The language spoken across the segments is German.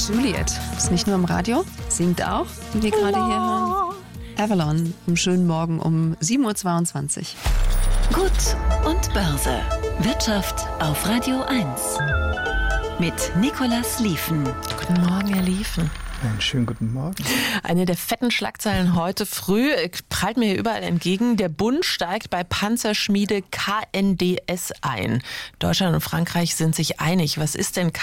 Juliet ist nicht nur im Radio, singt auch, wie wir gerade hier hören. Avalon, im schönen Morgen um 7.22 Uhr. Gut und Börse. Wirtschaft auf Radio 1. Mit Nicolas Lieven. Guten Morgen, Herr Lieven. Einen schönen guten Morgen. Eine der fetten Schlagzeilen heute früh prallt mir hier überall entgegen. Der Bund steigt bei Panzerschmiede KNDS ein. Deutschland und Frankreich sind sich einig. Was ist denn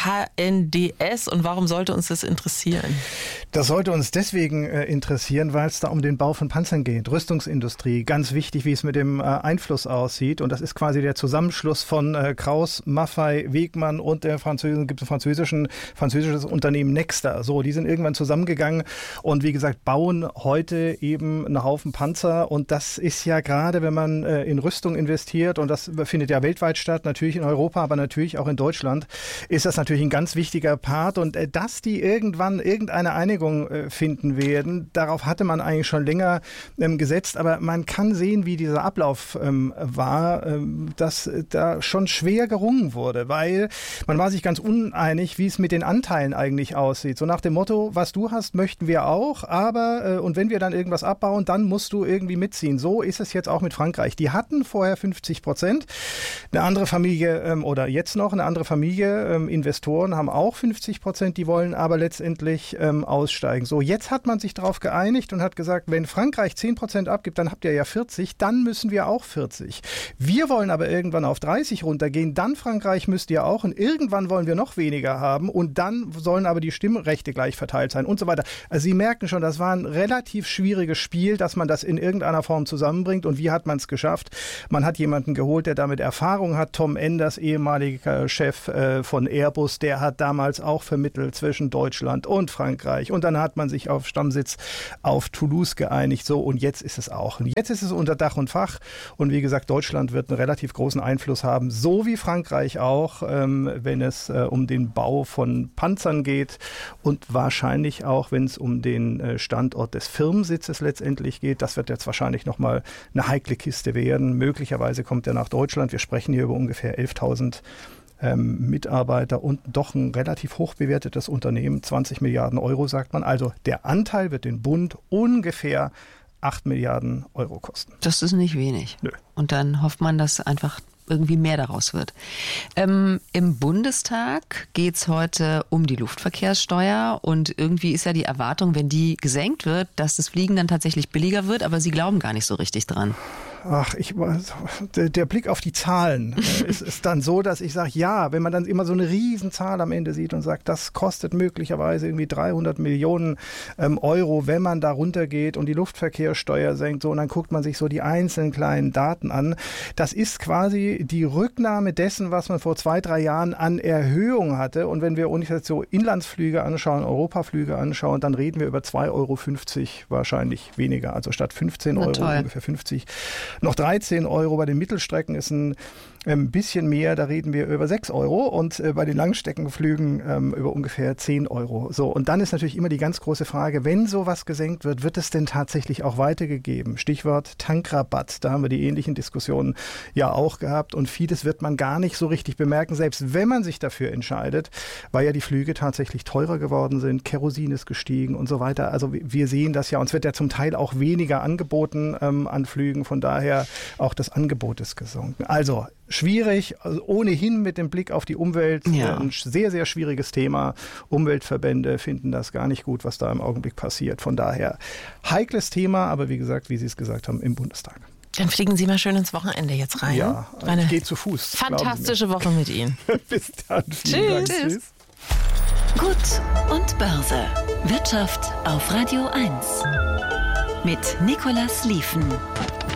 KNDS und warum sollte uns das interessieren? Das sollte uns deswegen interessieren, weil es da um den Bau von Panzern geht. Rüstungsindustrie, ganz wichtig, wie es mit dem Einfluss aussieht. Und das ist quasi der Zusammenschluss von Krauss, Maffei, Wegmann und der gibt es ein französisches Unternehmen Nexter. So, die sind irgendwann zusammengegangen und wie gesagt, bauen heute eben einen Haufen Panzer und das ist ja gerade, wenn man in Rüstung investiert und das findet ja weltweit statt, natürlich in Europa, aber natürlich auch in Deutschland, ist das natürlich ein ganz wichtiger Part und dass die irgendwann irgendeine Einigung finden werden, darauf hatte man eigentlich schon länger gesetzt, aber man kann sehen, wie dieser Ablauf war, dass da schon schwer gerungen wurde, weil man war sich ganz uneinig, wie es mit den Anteilen eigentlich aussieht. So nach dem Motto, was du hast, möchten wir auch, aber und wenn wir dann irgendwas abbauen, dann musst du irgendwie mitziehen. So ist es jetzt auch mit Frankreich. Die hatten vorher 50%. Eine andere Familie oder jetzt noch eine andere Familie, Investoren haben auch 50%, die wollen aber letztendlich aussteigen. So, jetzt hat man sich darauf geeinigt und hat gesagt, wenn Frankreich 10% abgibt, dann habt ihr ja 40, dann müssen wir auch 40. Wir wollen aber irgendwann auf 30 runtergehen, dann Frankreich müsst ihr auch und irgendwann wollen wir noch weniger haben und dann sollen aber die Stimmrechte gleich verteilt sein und so weiter. Also Sie merken schon, das war ein relativ schwieriges Spiel, dass man das in irgendeiner Form zusammenbringt. Und wie hat man es geschafft? Man hat jemanden geholt, der damit Erfahrung hat. Tom Enders, ehemaliger Chef von Airbus, der hat damals auch vermittelt zwischen Deutschland und Frankreich. Und dann hat man sich auf Stammsitz auf Toulouse geeinigt. So, und jetzt ist es auch. Und jetzt ist es unter Dach und Fach. Und wie gesagt, Deutschland wird einen relativ großen Einfluss haben, so wie Frankreich auch, wenn es um den Bau von Panzern geht und wahrscheinlich auch, wenn es um den Standort des Firmensitzes letztendlich geht. Das wird jetzt wahrscheinlich nochmal eine heikle Kiste werden. Möglicherweise kommt er nach Deutschland. Wir sprechen hier über ungefähr 11.000 Mitarbeiter und doch ein relativ hoch bewertetes Unternehmen. 20 Milliarden Euro, sagt man. Also der Anteil wird den Bund ungefähr 8 Milliarden Euro kosten. Das ist nicht wenig. Nö. Und dann hofft man, dass einfach irgendwie mehr daraus wird. Im Bundestag geht es heute um die Luftverkehrssteuer und irgendwie ist ja die Erwartung, wenn die gesenkt wird, dass das Fliegen dann tatsächlich billiger wird, aber Sie glauben gar nicht so richtig dran. Ach, der Blick auf die Zahlen ist dann so, dass ich sage, ja, wenn man dann immer so eine Riesenzahl am Ende sieht und sagt, das kostet möglicherweise irgendwie 300 Millionen Euro, wenn man da runtergeht und die Luftverkehrssteuer senkt, so, und dann guckt man sich so die einzelnen kleinen Daten an. Das ist quasi die Rücknahme dessen, was man vor 2-3 Jahren an Erhöhung hatte. Und wenn wir uns jetzt so Inlandsflüge anschauen, Europaflüge anschauen, dann reden wir über 2,50 Euro wahrscheinlich weniger. Also statt 15 Euro ungefähr 50. Noch 13 Euro bei den Mittelstrecken ist ein bisschen mehr, da reden wir über 6 Euro und bei den Langstreckenflügen über ungefähr 10 Euro. So, und dann ist natürlich immer die ganz große Frage, wenn sowas gesenkt wird, wird es denn tatsächlich auch weitergegeben? Stichwort Tankrabatt, da haben wir die ähnlichen Diskussionen ja auch gehabt und vieles wird man gar nicht so richtig bemerken, selbst wenn man sich dafür entscheidet, weil ja die Flüge tatsächlich teurer geworden sind, Kerosin ist gestiegen und so weiter. Also wir sehen das ja, und es wird ja zum Teil auch weniger angeboten an Flügen, von daher auch das Angebot ist gesunken. Also schwierig, also ohnehin mit dem Blick auf die Umwelt, ein sehr, sehr schwieriges Thema. Umweltverbände finden das gar nicht gut, was da im Augenblick passiert. Von daher heikles Thema, aber wie gesagt, wie Sie es gesagt haben, im Bundestag. Dann fliegen Sie mal schön ins Wochenende jetzt rein. Ja, ich gehe zu Fuß. Fantastische Woche mit Ihnen. Bis dann. Vielen Dank. Tschüss. Gut und Börse. Wirtschaft auf Radio 1. Mit Nicolas Lieven.